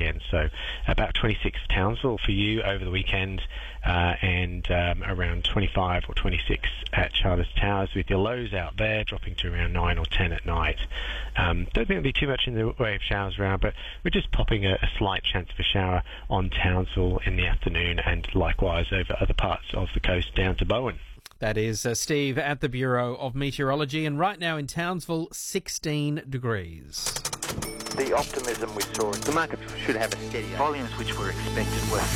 weekend. So about 26 Townsville for you over the weekend, and around 25 or 26 at Charters Towers, with your lows out there dropping to around 9 or 10 at night. Don't think there'll be too much in the way of showers around, but we're just popping a slight chance of a shower on Townsville in the afternoon, and likewise over other parts of the coast down to Bowen. That is Steve at the Bureau of Meteorology, and right now in Townsville, 16 degrees. The optimism we saw, the market should have a steady volumes which were expected were.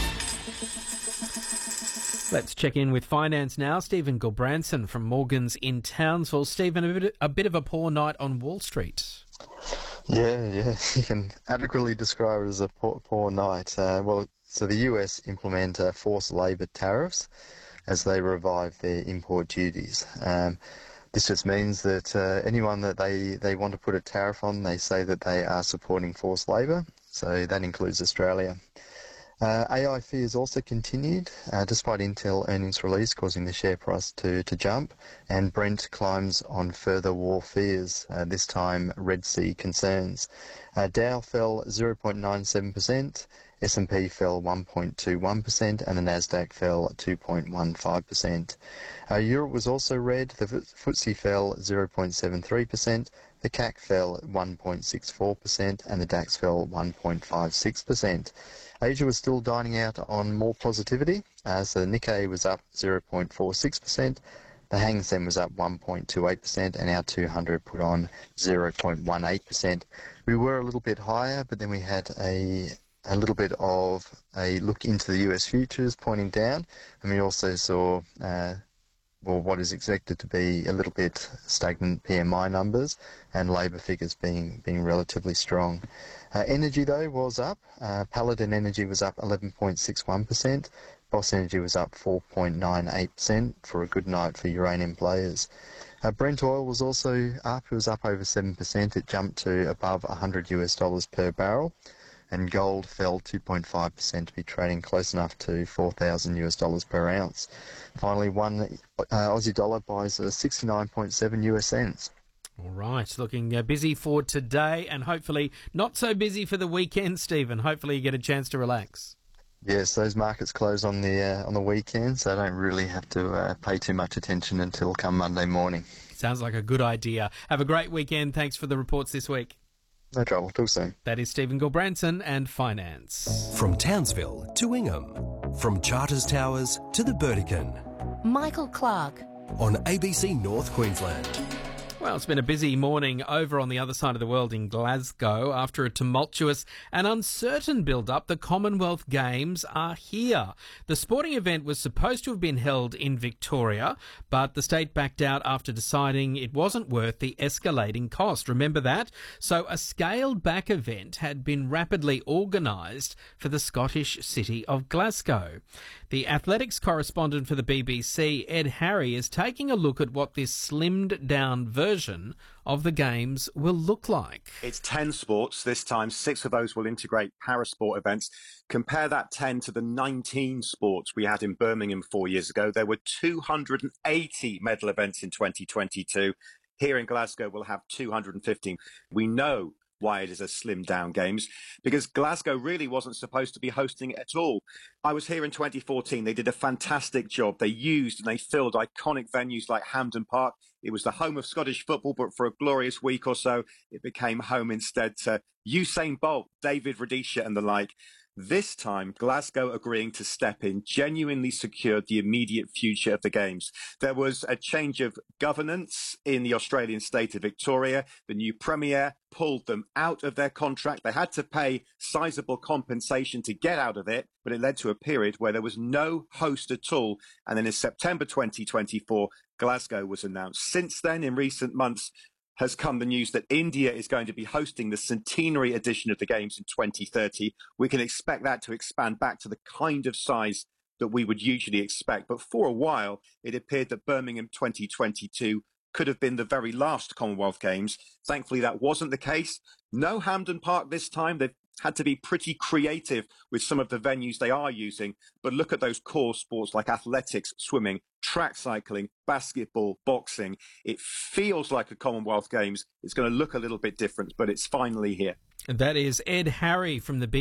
Let's check in with finance now. Stephen Gulbranson from Morgans in Townsville. Stephen, a bit of a poor night on Wall Street. Yeah, you can adequately describe it as a poor night. So the US implement forced labour tariffs as they revive their import duties. This just means that anyone that they want to put a tariff on, they say that they are supporting forced labour. So that includes Australia. AI fears also continued, despite Intel earnings release causing the share price to jump, and Brent climbs on further war fears, this time Red Sea concerns. Dow fell 0.97%, S&P fell 1.21%, and the Nasdaq fell 2.15%. Europe was also red. The FTSE fell 0.73%, the CAC fell 1.64%, and the DAX fell 1.56%. Asia was still dining out on more positivity, so the Nikkei was up 0.46%, the Hang Seng was up 1.28%, and our 200 put on 0.18%. We were a little bit higher, but then we had a little bit of a look into the US futures pointing down, and we also saw what is expected to be a little bit stagnant PMI numbers and labour figures being relatively strong. Energy, though, was up. Paladin Energy was up 11.61%. Boss Energy was up 4.98% for a good night for uranium players. Brent oil was also up. It was up over 7%. It jumped to above $100 per barrel. And gold fell 2.5% to be trading close enough to $4,000 per ounce. Finally, one Aussie dollar buys 69.7 US cents. All right, looking busy for today, and hopefully not so busy for the weekend, Stephen. Hopefully you get a chance to relax. Yes, those markets close on the weekend, so I don't really have to pay too much attention until come Monday morning. Sounds like a good idea. Have a great weekend. Thanks for the reports this week. No trouble. Talk soon. That is Stephen Gulbranson and Finance. From Townsville to Ingham, from Charters Towers to the Burdekin. Michael Clark on ABC North Queensland. Well, it's been a busy morning over on the other side of the world in Glasgow. After a tumultuous and uncertain build-up, the Commonwealth Games are here. The sporting event was supposed to have been held in Victoria, but the state backed out after deciding it wasn't worth the escalating cost. Remember that? So a scaled-back event had been rapidly organised for the Scottish city of Glasgow. The athletics correspondent for the BBC, Ed Harry, is taking a look at what this slimmed-down version of the Games will look like. It's 10 sports. This time, 6 of those will integrate parasport events. Compare that 10 to the 19 sports we had in Birmingham 4 years ago. There were 280 medal events in 2022. Here in Glasgow, we'll have 215. We know why it is a slimmed down Games, because Glasgow really wasn't supposed to be hosting it at all. I was here in 2014. They did a fantastic job. They used and they filled iconic venues like Hampden Park. It was the home of Scottish football, but for a glorious week or so, it became home instead to Usain Bolt, David Rudisha and the like. This time, Glasgow agreeing to step in genuinely secured the immediate future of the Games. There was a change of governance in the Australian state of Victoria. The new Premier pulled them out of their contract. They had to pay sizable compensation to get out of it, but it led to a period where there was no host at all. And then in September 2024, Glasgow was announced. Since then, in recent months, has come the news that India is going to be hosting the centenary edition of the Games in 2030. We can expect that to expand back to the kind of size that we would usually expect. But for a while, it appeared that Birmingham 2022 could have been the very last Commonwealth Games. Thankfully, that wasn't the case. No Hampden Park this time. They've had to be pretty creative with some of the venues they are using. But look at those core sports like athletics, swimming, track cycling, basketball, boxing. It feels like a Commonwealth Games. It's going to look a little bit different, but it's finally here. And that is Ed Harry from the